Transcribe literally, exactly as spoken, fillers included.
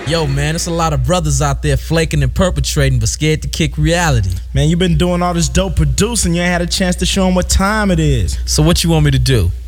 Yo, man, it's a lot of brothers out there flaking and perpetrating, but scared to kick reality. Man, you been doing all this dope producing. You ain't had a chance to show them what time it is. So what you want me to do?